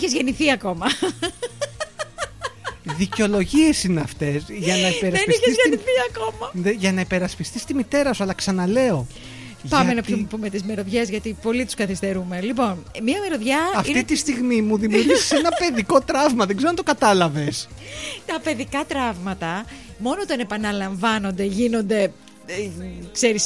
είχες γεννηθεί ακόμα. Δικαιολογίες είναι αυτές για να υπερασπιστείς. Δεν είχες γεννηθεί ακόμα. Για να υπερασπιστείς τη μητέρα σου, αλλά ξαναλέω. Πάμε να πούμε τις μυρωδιές, γιατί πολύ τους καθυστερούμε. Λοιπόν, μία μυρωδιά. Αυτή τη στιγμή μου δημιουργήσεις ένα παιδικό τραύμα. Δεν ξέρω αν το κατάλαβες. Τα παιδικά τραύματα, μόνο όταν επαναλαμβάνονται, γίνονται. Ξέρεις,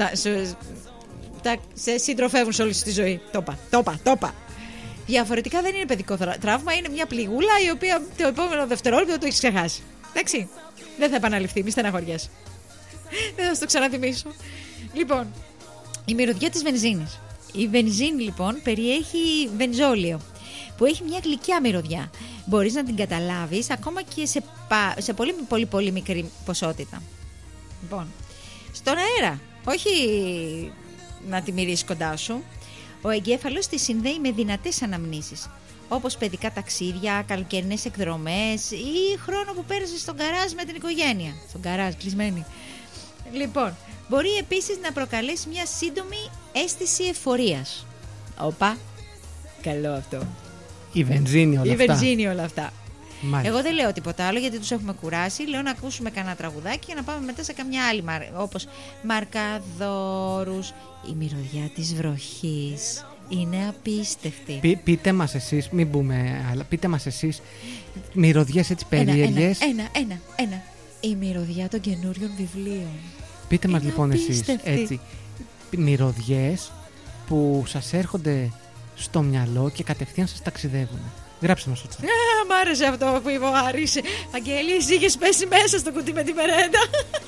σε συντροφεύουν σε όλη τη ζωή. Το είπα. Διαφορετικά δεν είναι παιδικό τραύμα, είναι μια πληγούλα η οποία το επόμενο δευτερόλεπτο το έχεις ξεχάσει. Εντάξει. Δεν θα επαναληφθεί, μη στεναχωριέσαι. Δεν θα σου το ξαναθυμίσω. Λοιπόν, η μυρωδιά της βενζίνης. Η βενζίνη λοιπόν περιέχει βενζόλιο, που έχει μια γλυκιά μυρωδιά. Μπορείς να την καταλάβεις ακόμα και σε πολύ μικρή ποσότητα. Λοιπόν, στον αέρα, όχι να τη μυρίσεις κοντά σου. Ο εγκέφαλος τη συνδέει με δυνατές αναμνήσεις, όπως παιδικά ταξίδια, καλοκαιρινές εκδρομές ή χρόνο που πέρασες στον γκαράζ με την οικογένεια. Στον γκαράζ, κλεισμένη. Λοιπόν, μπορεί επίσης να προκαλέσει μια σύντομη αίσθηση εφορίας. Οπα, καλό αυτό. Η βενζίνη όλα αυτά. Μάλιστα. Εγώ δεν λέω τίποτα άλλο γιατί τους έχουμε κουράσει. Λέω να ακούσουμε κανένα τραγουδάκι και να πάμε μετά σε καμιά άλλη όπως Μαρκαδόρους. Η μυρωδιά της βροχής είναι απίστευτη. Πείτε μας εσείς, μην μπούμε, αλλά πείτε μας εσείς μυρωδιές έτσι περίεργες. Ένα. Η μυρωδιά των καινούριων βιβλίων. Πείτε μας λοιπόν εσείς έτσι μυρωδιές που σας έρχονται στο μυαλό και κατευθείαν σας ταξιδεύουν. Γράψτε μας το chat. Μ' άρεσε αυτό που είπε ο Άρης. Αγγέλη, εσύ είχες πέσει μέσα στο κουτί με τη μερέντα.